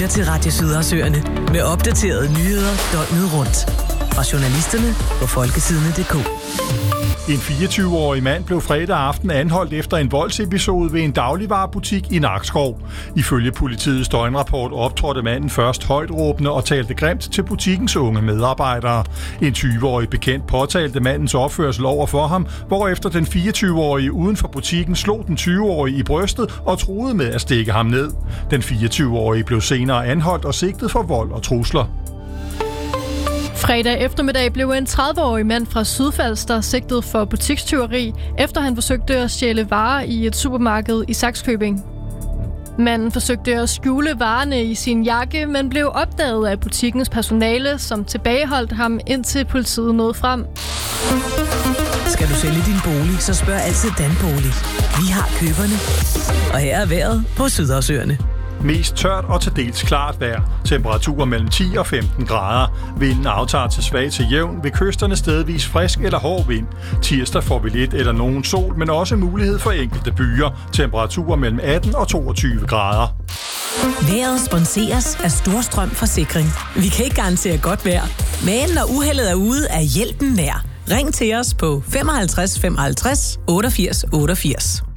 lytter til Radio Sydersøerne med opdaterede nyheder døgnet rundt. Fra journalisterne på folkesidene.dk. En 24-årig mand blev fredag aften anholdt efter en voldsepisode ved en dagligvarebutik i Nakskov. Ifølge politiets døgnrapport optrådte manden først højtråbende og talte grimt til butikkens unge medarbejdere. En 20-årig bekendt påtalte mandens opførsel over for ham, hvorefter den 24-årige uden for butikken slog den 20-årige i brystet og truede med at stikke ham ned. Den 24-årige blev senere anholdt og sigtet for vold og trusler. Fredag eftermiddag blev en 30-årig mand fra Sydfalster sigtet for butikstyveri, efter han forsøgte at stjæle varer i et supermarked i Sakskøbing. Manden forsøgte at skjule varerne i sin jakke, men blev opdaget af butikkens personale, som tilbageholdt ham, indtil politiet nåede frem. Skal du sælge din bolig, så spørg altid Danbolig. Vi har køberne. Og her er vejret på Sydersøerne. Mest tørt og til dels klart vejr. Temperaturer mellem 10 og 15 grader. Vinden aftager til svag til jævn. Ved kysterne stedvis frisk eller hård vind. Tirsdag får vi lidt eller nogen sol, men også mulighed for enkelte byer. Temperaturer mellem 18 og 22 grader. Vejret sponseres af Storstrøm Forsikring. Vi kan ikke garantere godt vejr, men når uheldet er ude, er hjælpen nær. Ring til os på 55 55 88 88.